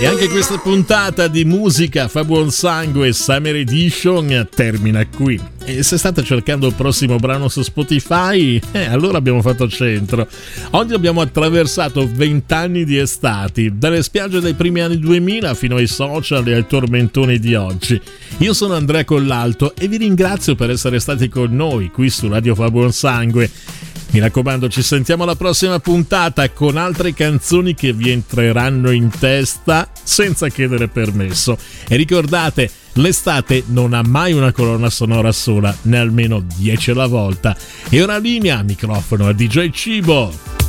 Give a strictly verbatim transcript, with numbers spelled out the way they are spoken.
E anche questa puntata di Musica fa buon sangue Summer Edition termina qui. E se state cercando il prossimo brano su Spotify, eh, allora abbiamo fatto centro. Oggi abbiamo attraversato vent'anni di estati, dalle spiagge dei primi anni duemila fino ai social e ai tormentoni di oggi. Io sono Andrea Collalto e vi ringrazio per essere stati con noi qui su Radio Fa Buon Sangue. Mi raccomando, ci sentiamo alla prossima puntata con altre canzoni che vi entreranno in testa senza chiedere permesso. E ricordate, l'estate non ha mai una colonna sonora sola, né almeno dieci alla volta. E ora linea, microfono a D J Cibo.